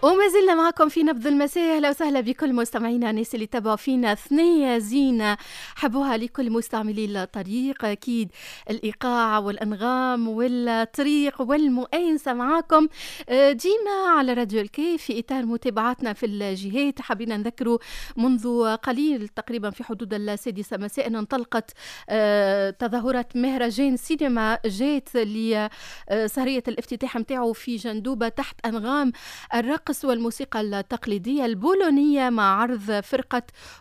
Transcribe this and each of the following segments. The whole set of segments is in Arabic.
وما زلنا معكم في نبض المساء. اهلا وسهلا بكل مستمعينا، الناس اللي تابعوا فينا ثنية زينة حبوها لكل مستعملي الطريق. اكيد الايقاع والانغام والطريق والمؤانسة معاكم ديما على راديو الكيف في اطار متابعتنا في الجهات. حبينا نذكروا منذ قليل تقريبا في حدود 6 مساء انطلقت تظاهرة مهرجان سينما جات لسهرية الافتتاح متاعه في جندوبة تحت انغام الرقص والموسيقى التقليدية البولونية مع عرض فرقة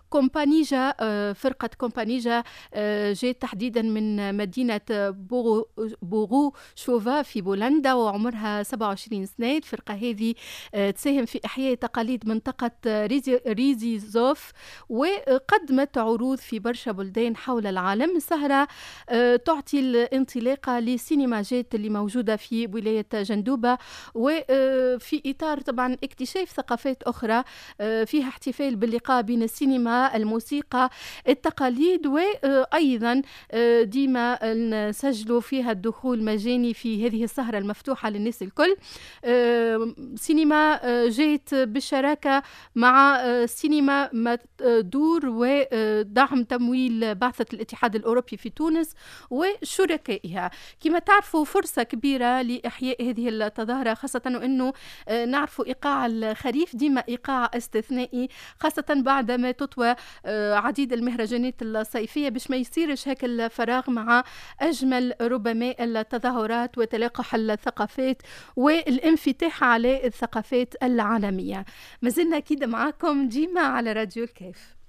كومبانيجا جات تحديدا من مدينة بوغو شوفا في بولندا، وعمرها 27 سنة. الفرقة هذه تساهم في إحياء تقاليد منطقة ريزيزوف وقدمت عروض في برشا بلدان حول العالم. السهرة تعطي الانطلاقة لسينماجات اللي موجودة في ولاية جندوبة، وفي إطار طبعا اكتشاف ثقافات أخرى فيها احتفال باللقاء بين السينما، الموسيقى، التقاليد، وأيضا ديما نسجلوا فيها الدخول مجاني في هذه السهرة المفتوحة للناس الكل. سينما جيت بالشراكة مع سينما دور ودعم تمويل بعثة الاتحاد الأوروبي في تونس وشركائها. كما تعرفوا فرصة كبيرة لإحياء هذه التظاهرة، خاصة أنه نعرفوا إيقاع الخريف ديما إيقاع استثنائي، خاصة بعد ما تطوى عديد المهرجانات الصيفية، باش ما يصيرش هيك الفراغ مع أجمل ربما التظاهرات وتلاقح الثقافات والانفتاح على الثقافات العالمية. ما زلنا أكيد معاكم ديما على راديو الكيف.